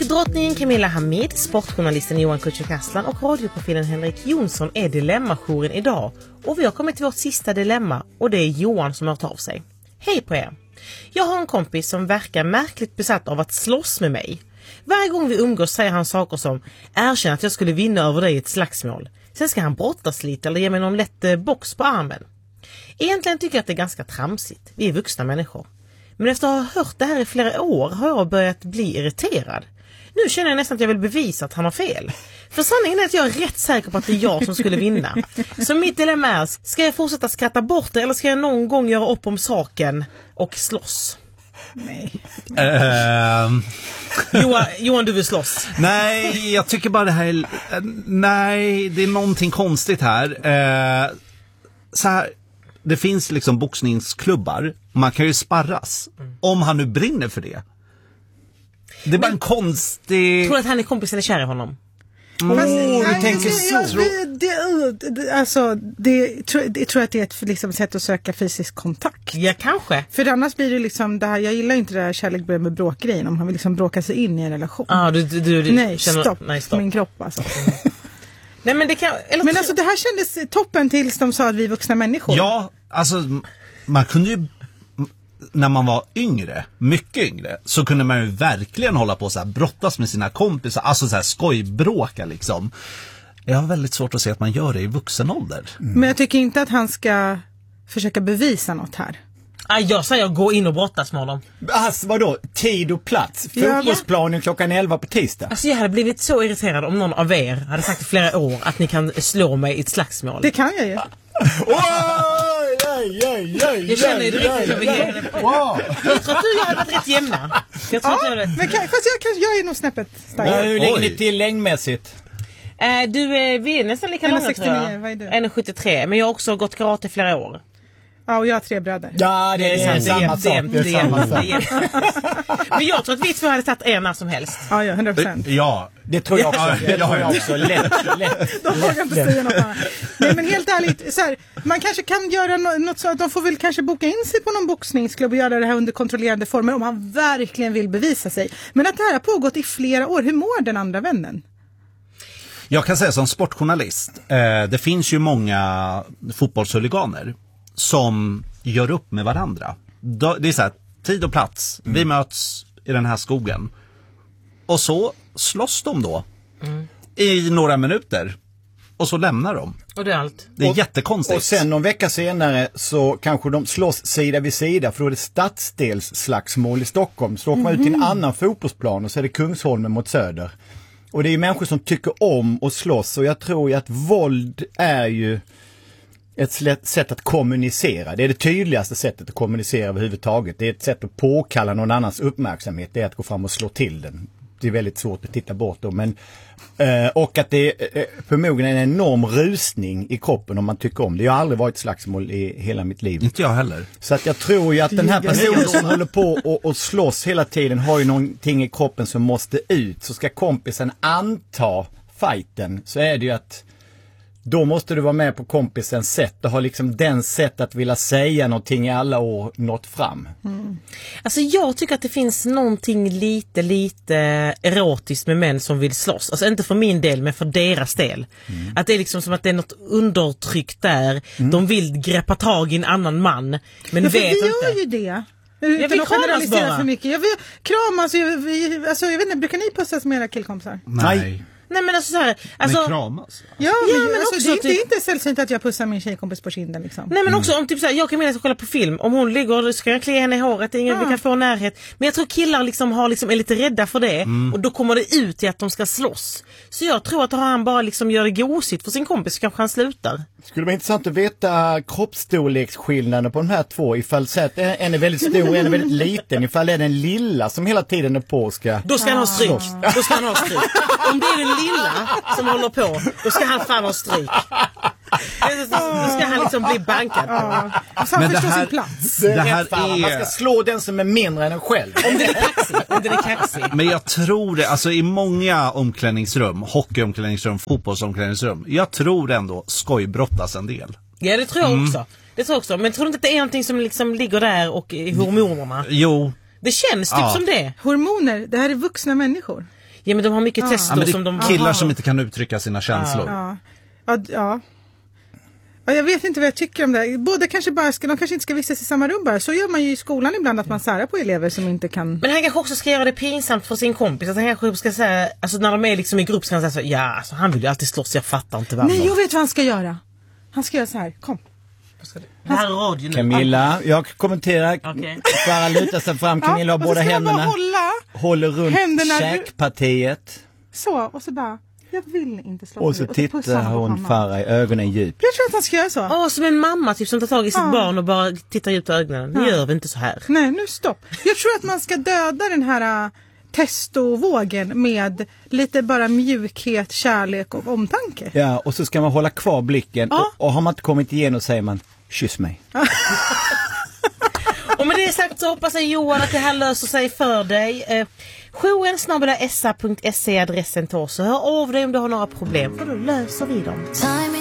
drottningen Camilla Hamid, sportjournalisten Johan Kücükaslan och radioprofilen Henrik Jonsson är dilemmajouren idag. Och vi har kommit till vårt sista dilemma och det är Johan som har tagit av sig. Hej på er! Jag har en kompis som verkar märkligt besatt av att slåss med mig. Varje gång vi umgås säger han saker som erkänn att jag skulle vinna över dig i ett slagsmål. Sen ska han brottas lite eller ge mig någon lätt box på armen. Egentligen tycker jag att det är ganska tramsigt. Vi är vuxna människor. Men efter att ha hört det här i flera år har jag börjat bli irriterad. Nu känner jag nästan att jag vill bevisa att han har fel. För sanningen är att jag är rätt säker på att det är jag som skulle vinna. Så mitt dilemma är, ska jag fortsätta skratta bort det eller ska jag någon gång göra upp om saken och slåss? Nej. Johan, du vill slåss? Nej, jag tycker bara det här nej, det är någonting konstigt här. Så här, det finns liksom boxningsklubbar. Man kan ju sparras. Om han nu brinner för det. Det är bara en konstig... Tror du att han är kompis eller kär i honom? Du tänker så. Jag tror att det är ett liksom, sätt att söka fysisk kontakt. Ja, kanske. För annars blir det liksom det här, jag gillar inte det här kärlek med bråkgrejen om han vill liksom bråka sig in i en relation. Nej, stopp. Min kropp alltså. Nej, men det kan... Men alltså det här kändes toppen tills de sa att vi är vuxna människor. Ja, alltså man kunde ju... När man var yngre, mycket yngre, så kunde man ju verkligen hålla på så här, brottas med sina kompisar, alltså så här skojbråka liksom. Jag har väldigt svårt att se att man gör det i vuxen ålder. Men jag tycker inte att han ska försöka bevisa något här. Jag säger gå in och brottas med honom. Alltså vadå? Tid och plats? Fotbollsplanen klockan 11 på tisdag. Alltså jag hade blivit så irriterad om någon av er hade sagt i flera år att ni kan slå mig i ett slagsmål. Det kan jag ju. Jag känner ju det riktigt över hela. Jag tror att du hade varit rätt jämna. Jag är nog snäppet starkare. Hur ligger ni till längdmässigt? Vi är nästan lika långa, tror jag. 1,73. Men jag har också gått karate i flera år. Ja, och jag har 3 bröder. Ja, det är samma sak. Men jag tror att vi två hade tagit när som helst. Ja, 100%. Ja, det tror jag också. Det tror jag också. Lätt. De vågar inte säga något annat. Nej, men helt ärligt, så här, man kanske kan göra något så att de får väl kanske boka in sig på någon boxningsklubb och göra det här under kontrollerade former om man verkligen vill bevisa sig. Men att det här har pågått i flera år, hur mår den andra vännen? Jag kan säga som sportjournalist, det finns ju många fotbollshuliganer som gör upp med varandra. Det är så här, tid och plats. Vi möts i den här skogen. Och så slåss de då i några minuter. Och så lämnar de. Och det är allt. Det är jättekonstigt. Och sen någon vecka senare så kanske de slåss sida vid sida, för då är det stadsdelsslagsmål i Stockholm. Så åker man ut till en annan fotbollsplan och så är det Kungsholmen mot Söder. Och det är ju människor som tycker om att slåss. Och jag tror ju att våld är ju ett sätt att kommunicera. Det är det tydligaste sättet att kommunicera överhuvudtaget. Det är ett sätt att påkalla någon annans uppmärksamhet. Det är att gå fram och slå till den. Det är väldigt svårt att titta bort då. Men, och att det är förmodligen en enorm rusning i kroppen om man tycker om det. Jag har aldrig varit slagsmål i hela mitt liv. Inte jag heller. Så att jag tror ju att den här personen som håller på och slåss hela tiden har ju någonting i kroppen som måste ut. Så ska kompisen anta fighten, så är det ju att då måste du vara med på kompisens sätt och ha liksom den sätt att vilja säga någonting i alla år nått fram. Alltså jag tycker att det finns någonting lite erotiskt med män som vill slåss. Alltså inte för min del, men för deras del. Att det är liksom som att det är något undertryckt där. De vill greppa tag i en annan man, men vet inte. Vi gör ju det. Utan att generalisera för mycket. Jag vill kramas. Alltså, jag vet inte, brukar ni pussas med era killkompisar? Nej, men alltså så här, alltså, men kramas. Ja, men också, det är inte sällsynt att jag pussar min tjejkompis på kinden liksom. Nej, men också om typ så här, jag kan minnas att kolla på film. Om hon ligger, så ska jag klia henne i håret. Ingen vi kan få närhet. Men jag tror killar liksom är lite rädda för det. Och då kommer det ut i att de ska slåss. Så jag tror att han bara liksom gör det gosigt för sin kompis, så kanske han slutar. Skulle vara intressant att veta kroppsstorleksskillnaden på de här två. Ifall så att en är väldigt stor och en är väldigt liten. Ifall det är den lilla som hela tiden är på ska... Då ska han ha stryk. Då ska han ha stryk. Om det är den lilla som håller på, då ska han fan ha stryk. Då ska han liksom bli bankad på. Så han förstår sin plats. Det här är... Man ska slå den som är mindre än en själv. Om den är kaxig. Men jag tror det, alltså i många omklädningsrum, hockeyomklädningsrum, fotbollsomklädningsrum, jag tror ändå skojbrottas en del. Ja, det tror jag också. Det tror jag också. Men tror du inte att det är någonting som liksom ligger där och i hormonerna? Jo. Det känns typ som det. Hormoner, det här är vuxna människor. Ja, men de har mycket tester men det som de... är killar som inte kan uttrycka sina känslor. Ja, jag vet inte vad jag tycker om det. Båda kanske de kanske inte ska vistas i samma rum bara. Så gör man ju i skolan ibland, att man särar på elever som inte kan... Men han kanske också ska göra det pinsamt för sin kompis. Att han kanske ska säga, alltså när de är liksom i grupp ska han säga så, ja, alltså, han vill ju alltid slåss, jag fattar inte varför. Nej, jag vet vad han ska göra. Han ska göra så här, kom. Det här är radio nu. Camilla, jag kommenterar. Bara luta sig fram, Camilla har båda händerna. Håller runt käkpartiet. Så, och så bara... Jag vill inte slå. Och så tittar hon Farah i ögonen djupt. Jag tror att han ska göra så. Som en mamma typ som tar tag i sitt barn och bara tittar djupt i ögonen. Nu gör vi inte så här. Nej, nu stopp. Jag tror att man ska döda den här testovågen med lite bara mjukhet, kärlek och omtanke. Ja, och så ska man hålla kvar blicken. Och har man inte kommit igenom säger man, kyss mig. Och med det sagt så hoppas jag, Johan, att det här löser sig för dig. joen@sa.se adressen till oss. Hör av dig om du har några problem, för då löser vi dem.